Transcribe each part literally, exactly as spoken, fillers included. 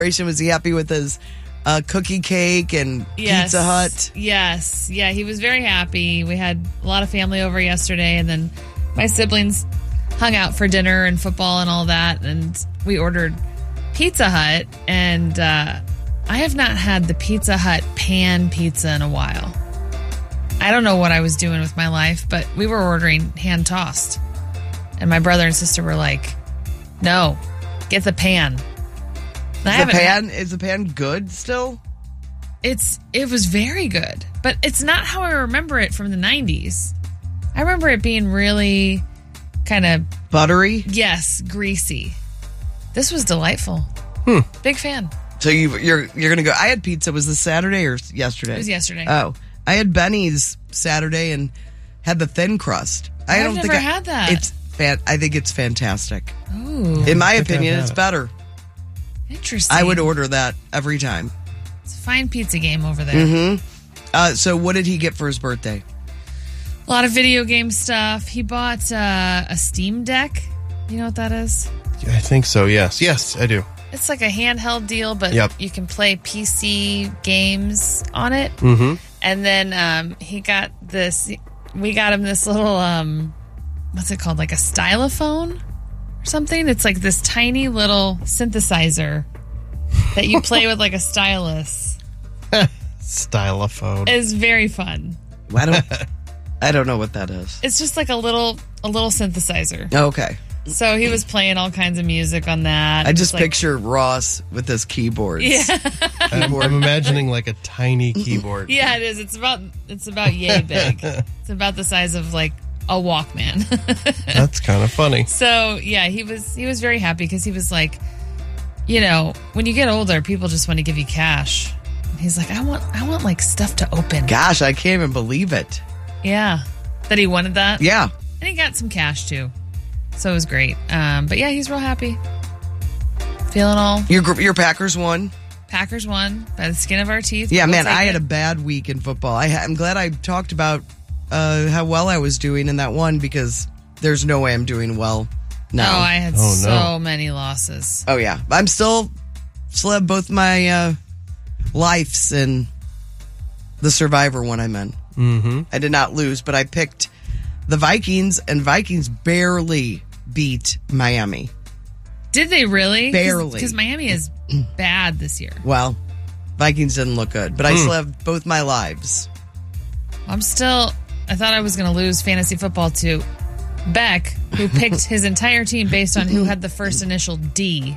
Was he happy with his uh, cookie cake and yes. Pizza Hut? Yes. Yeah, he was very happy. We had a lot of family over yesterday, and then my siblings hung out for dinner and football and all that, and we ordered Pizza Hut, and uh, I have not had the Pizza Hut pan pizza in a while. I don't know what I was doing with my life, but we were ordering hand-tossed, and my brother and sister were like, no, get the pan. Is the pan had, is the pan good still? It's it was very good, but it's not how I remember it from the nineties. I remember it being really kind of buttery. Yes, greasy. This was delightful. Hmm. Big fan. So you you're you're gonna go. I had pizza. Was this Saturday or yesterday? It was yesterday. Oh, I had Benny's Saturday and had the thin crust. I I've don't never think I, had that. It's fan. I think it's fantastic. Ooh. In my opinion, it's better. Interesting. I would order that every time. It's a fine pizza game over there. Mm-hmm. Uh, so what did he get for his birthday? A lot of video game stuff. He bought uh, a Steam Deck. You know what that is? I think so, yes. Yes, I do. It's like a handheld deal, but yep. you can play P C games on it. Mm-hmm. And then um, he got this, we got him this little, um, what's it called? Like a stylophone or something? It's like this tiny little synthesizer that you play with like a stylus. Stylophone. It's very fun. I don't, I don't know what that is. It's just like a little, a little synthesizer. Okay. So he was playing all kinds of music on that. I just like, picture Ross with his keyboards. Yeah. I'm, I'm imagining like a tiny keyboard. Yeah, it is. It's about it's about yay big. It's about the size of like a Walkman. That's kind of funny. So yeah, he was he was very happy because he was like, you know, when you get older, people just want to give you cash. And he's like, I want I want like stuff to open. Gosh, I can't even believe it. Yeah, that he wanted that. Yeah, and he got some cash too. So it was great. Um, but yeah, he's real happy. Feeling all. Your your Packers won. Packers won by the skin of our teeth. Yeah, we'll man, I it. had a bad week in football. I, I'm glad I talked about uh, how well I was doing in that one because there's no way I'm doing well now. Oh, I had oh, so no. many losses. Oh, yeah. I'm still, still have both my uh, lives in the Survivor one I'm in. Mm-hmm. I did not lose, but I picked the Vikings, and Vikings barely beat Miami. Did they really? Barely. Because Miami is bad this year. Well, Vikings didn't look good, but I still have both my lives. I'm still, I thought I was going to lose fantasy football to Beck, who picked his entire team based on who had the first initial D.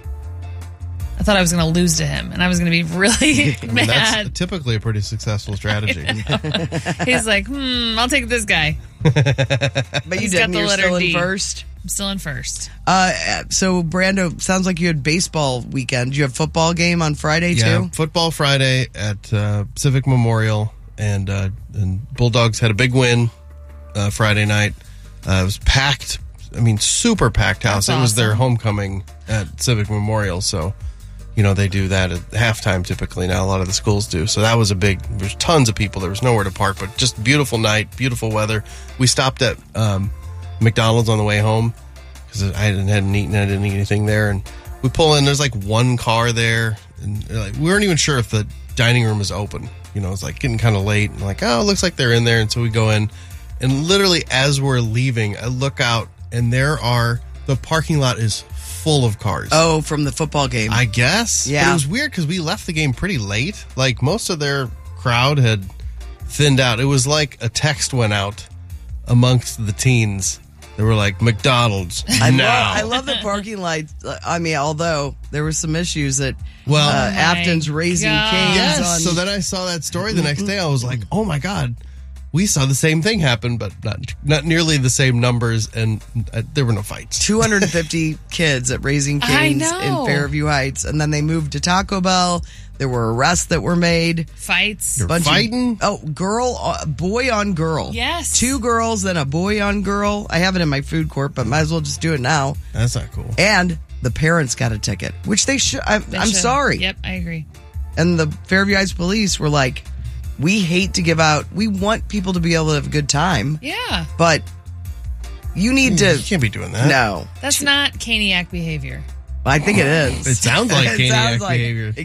I thought I was going to lose to him, and I was going to be really I mean, mad. That's typically a pretty successful strategy. He's like, hmm, I'll take this guy. But you He's didn't. got the You're letter still D. in first. I'm still in first. Uh, so, Brando, sounds like you had baseball weekend. Did you have football game on Friday, yeah, too? football Friday at uh, Civic Memorial, and uh, and Bulldogs had a big win uh, Friday night. Uh, it was packed. I mean, super packed house. That's it was their awesome. homecoming at Civic Memorial, so you know they do that at halftime typically now. A lot of the schools do. So that was a big. There's tons of people. There was nowhere to park, but just beautiful night, beautiful weather. We stopped at um, McDonald's on the way home because I hadn't, hadn't eaten. I didn't eat anything there, and we pull in. There's like one car there, and like we weren't even sure if the dining room is open. You know, it's like getting kind of late, and like, oh, it looks like they're in there, and so we go in, and literally as we're leaving, I look out, and there are the parking lot is full of cars. Oh, from the football game. I guess. Yeah. But it was weird because we left the game pretty late. Like most of their crowd had thinned out. It was like a text went out amongst the teens. They were like, McDonald's I now. love, I love the parking lights. I mean, although there were some issues at Well, uh, Oh Afton's my Raising God. Cane's. yes. on, So then I saw that story the next day. I was like, oh my God. We saw the same thing happen, but not not nearly the same numbers, and uh, there were no fights. two hundred fifty kids at Raising I Cane's know. in Fairview Heights, and then they moved to Taco Bell. There were arrests that were made. Fights. You're Bunch of- fighting? oh, girl, uh, boy on girl. Yes. Two girls, then a boy on girl. I have it in my food court, but might as well just do it now. That's not cool. And the parents got a ticket, which they should. I'm, They I'm should. sorry. Yep, I agree. And the Fairview Heights police were like, we hate to give out, we want people to be able to have a good time, Yeah. but you need to. You can't be doing that. No. That's not Caniac behavior. I think it is. It sounds like It Caniac sounds like- behavior.